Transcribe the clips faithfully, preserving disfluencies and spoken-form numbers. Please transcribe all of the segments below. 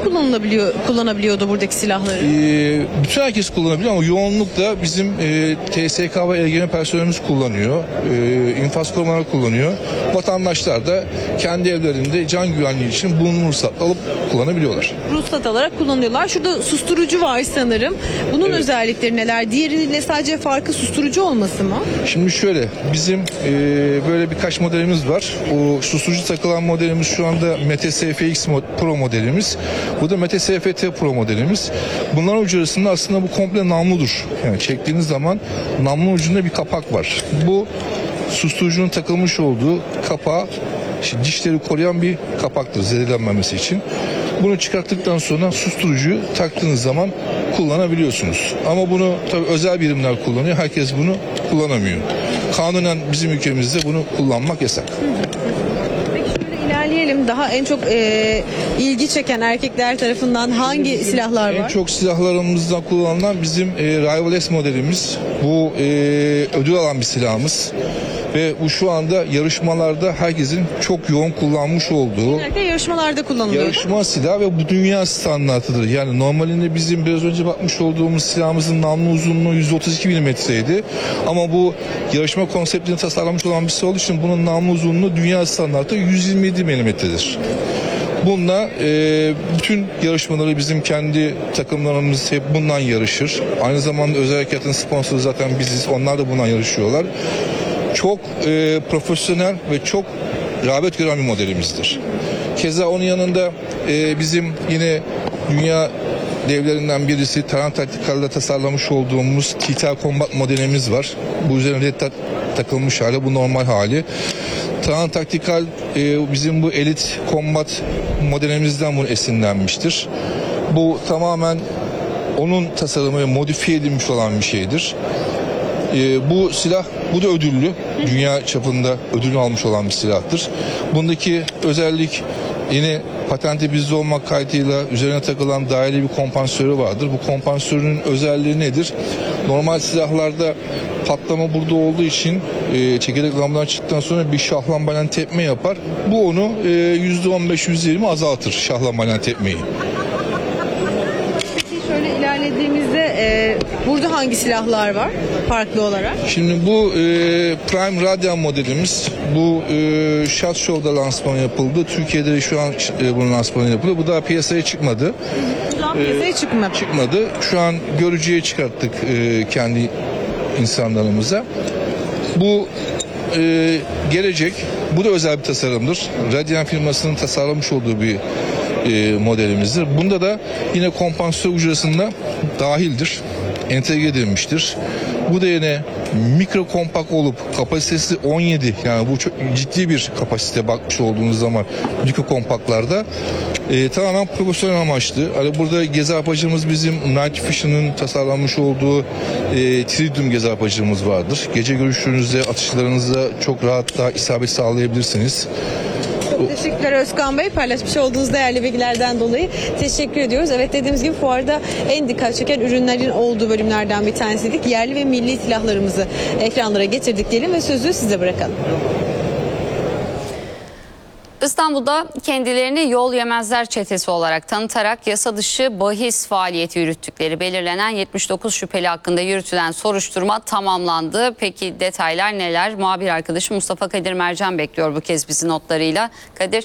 kullanılabiliyor, kullanabiliyordu buradaki silahları? Ee, bütün herkes kullanabiliyor ama yoğunlukla bizim e, T S K ve E G M personelimiz kullanıyor. E, infaz korumaları kullanıyor. Vatandaşlar da kendi evlerinde can güvenliği için bulunur ruhsat alıp kullanabiliyorlar. Ruhsat alarak kullanıyorlar. Şurada susturucu var sanırım. Bunun Evet. özellikleri neler? Diğeriyle sadece farkı susturucu olması mı? Şimdi şöyle, bizim e, böyle birkaç modelimiz var. O susturucu takılan modelimiz şu anda M T S F X Pro modelimiz. Bu da M T S F T Pro modelimiz. Bunların ucu arasında aslında bu komple namludur. Yani çektiğiniz zaman namlunun ucunda bir kapak var. Bu susturucunun takılmış olduğu kapağı, işte dişleri koruyan bir kapaktır zedelenmemesi için. Bunu çıkarttıktan sonra susturucuyu taktığınız zaman kullanabiliyorsunuz. Ama bunu tabii özel birimler kullanıyor. Herkes bunu kullanamıyor. Kanunen bizim ülkemizde bunu kullanmak yasak. Peki şöyle ilerleyelim. Daha en çok e, ilgi çeken erkekler tarafından hangi Bizim silahlar en var? çok silahlarımızdan kullanılan bizim e, Rival S modelimiz. Bu e, ödül alan bir silahımız. Ve bu şu anda yarışmalarda herkesin çok yoğun kullanmış olduğu Genellikle yarışmalarda kullanılıyor. yarışma silahı ve bu dünya standartıdır. Yani normalinde bizim biraz önce bakmış olduğumuz silahımızın namlu uzunluğu yüz otuz iki milimetreydi. Ama bu yarışma konseptini tasarlamış olan bir silah olduğu için bunun namlu uzunluğu dünya standartı yüz yirmi yedi milimetredir. Bununla e, bütün yarışmaları bizim kendi takımlarımız hep bundan yarışır. Aynı zamanda özel harekatın sponsoru zaten biziz. Onlar da bundan yarışıyorlar. Çok e, profesyonel ve çok rağbet gören bir modelimizdir. Keza onun yanında e, bizim yine dünya devlerinden birisi Taran Taktikal'da tasarlamış olduğumuz T T A Combat modelimiz var. Bu üzerine led tak- takılmış hali, bu normal hali. Taran Taktikal e, bizim bu elit combat modelimizden bunu esinlenmiştir. Bu tamamen onun tasarımı ve modifiye edilmiş olan bir şeydir. Ee, bu silah, bu da ödüllü. Dünya çapında ödül almış olan bir silahtır. Bundaki özellik yine patenti bizde olmak kaydıyla üzerine takılan daireli bir kompansörü vardır. Bu kompansörün özelliği nedir? Normal silahlarda patlama burada olduğu için e, çekirdek lambadan çıktıktan sonra bir şahlanmayan tepme yapar. Bu onu e, yüzde on beş yüzde yirmi azaltır şahlanmayan tepmeyi. Şöyle ilerlediğimizde e, burada hangi silahlar var farklı olarak? Şimdi bu e, Prime Radian modelimiz, bu e, Shot Show'da lansmanı yapıldı. Türkiye'de de şu an e, bunun lansmanı yapılıyor. Bu daha piyasaya çıkmadı. Şu an piyasaya çıkmadı. Çıkmadı. Şu an görücüye çıkarttık e, kendi insanlarımıza. Bu e, gelecek. Bu da özel bir tasarımdır. Radian firmasının tasarlamış olduğu bir e, modelimizdir. Bunda da yine kompansatör ucrasında dahildir. Entegre edilmiştir. Bu da yine mikro kompakt olup kapasitesi on yedi, yani bu çok ciddi bir kapasite bakmış olduğunuz zaman mikro kompaktlarda e, tamamen profesyonel amaçlı. Hani burada gezi apacımız bizim Night Vision'ın tasarlanmış olduğu e, Tridium gezi apacımız vardır. Gece görüşlerinizde, atışlarınızda çok rahat daha isabet sağlayabilirsiniz. Çok teşekkürler Özkan Bey. Paylaşmış olduğunuz değerli bilgilerden dolayı teşekkür ediyoruz. Evet, dediğimiz gibi fuarda en dikkat çeken ürünlerin olduğu bölümlerden bir tanesiydik. Yerli ve milli silahlarımızı ekranlara getirdik diyelim ve sözü size bırakalım. İstanbul'da kendilerini yol yemezler çetesi olarak tanıtarak yasa dışı bahis faaliyeti yürüttükleri belirlenen yetmiş dokuz şüpheli hakkında yürütülen soruşturma tamamlandı. Peki detaylar neler? Muhabir arkadaşım Mustafa Kadir Mercan bekliyor bu kez bizi notlarıyla. Kadir.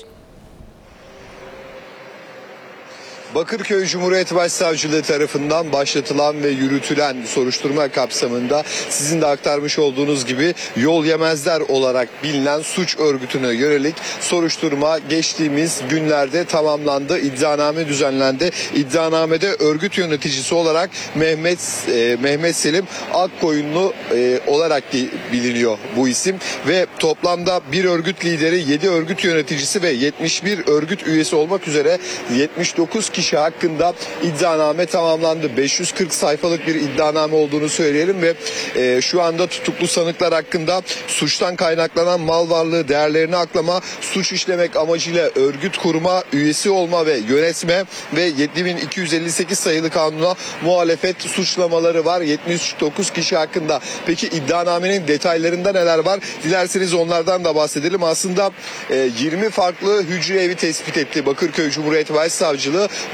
Bakırköy Cumhuriyet Başsavcılığı tarafından başlatılan ve yürütülen soruşturma kapsamında sizin de aktarmış olduğunuz gibi yol yemezler olarak bilinen suç örgütüne yönelik soruşturma geçtiğimiz günlerde tamamlandı. İddianame düzenlendi. İddianamede örgüt yöneticisi olarak Mehmet e, Mehmet Selim Akkoyunlu e, olarak biliniyor bu isim ve toplamda bir örgüt lideri, yedi örgüt yöneticisi ve yetmiş bir örgüt üyesi olmak üzere yetmiş dokuz kişi hakkında iddianame tamamlandı. beş yüz kırk sayfalık bir iddianame olduğunu söyleyelim ve e, şu anda tutuklu sanıklar hakkında suçtan kaynaklanan mal varlığı değerlerini aklama, suç işlemek amacıyla örgüt kurma, üyesi olma ve yönetme ve yedi bin iki yüz elli sekiz sayılı kanuna muhalefet suçlamaları var yetmiş dokuz kişi hakkında. Peki iddianamenin detaylarında neler var? Dilerseniz onlardan da bahsedelim. Aslında e, yirmi farklı hücre evi tespit etti Bakırköy Cumhuriyet Başsavcılığı.